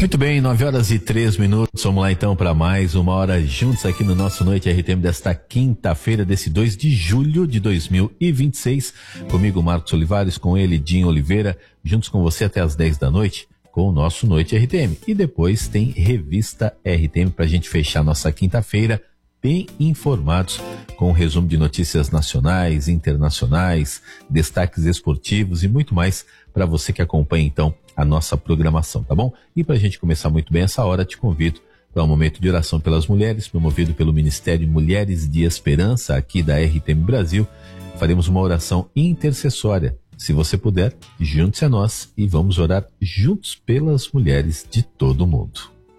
Muito bem, 9h03. Vamos lá então para mais uma hora juntos aqui no nosso Noite RTM desta quinta-feira, desse 2 de julho de 2026. Comigo, Marcos Olivares, com ele, Dinho Oliveira, juntos com você até as 10 da noite com o nosso Noite RTM. E depois tem Revista RTM para a gente fechar nossa quinta-feira bem informados, com um resumo de notícias nacionais, internacionais, destaques esportivos e muito mais para você que acompanha então a nossa programação, tá bom? E para a gente começar muito bem essa hora, te convido para um momento de oração pelas mulheres, promovido pelo Ministério Mulheres de Esperança aqui da RTM Brasil. Faremos uma oração intercessória. Se você puder, junte-se a nós e vamos orar juntos pelas mulheres de todo o mundo.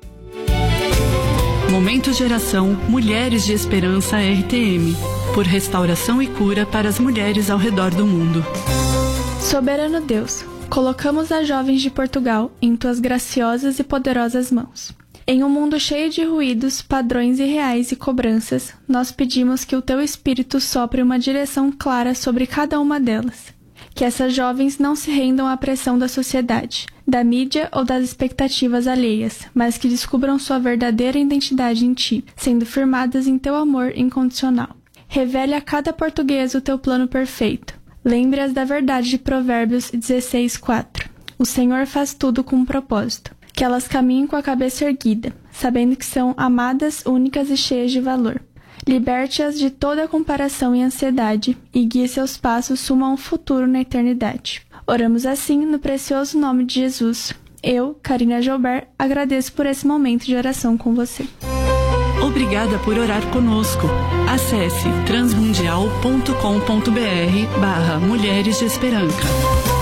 Momento de oração Mulheres de Esperança RTM, por restauração e cura para as mulheres ao redor do mundo. Soberano Deus, colocamos as jovens de Portugal em tuas graciosas e poderosas mãos. Em um mundo cheio de ruídos, padrões irreais e cobranças, nós pedimos que o teu Espírito sopre uma direção clara sobre cada uma delas. Que essas jovens não se rendam à pressão da sociedade, da mídia ou das expectativas alheias, mas que descubram sua verdadeira identidade em ti, sendo firmadas em teu amor incondicional. Revele a cada português o teu plano perfeito. Lembre-as da verdade de Provérbios 16:4. O Senhor faz tudo com um propósito. Que elas caminhem com a cabeça erguida, sabendo que são amadas, únicas e cheias de valor. Liberte-as de toda comparação e ansiedade e guie seus passos rumo a um futuro na eternidade. Oramos assim no precioso nome de Jesus. Eu, Karina Joubert, agradeço por esse momento de oração com você. Obrigada por orar conosco. Acesse transmundial.com.br/Mulheres de Esperança.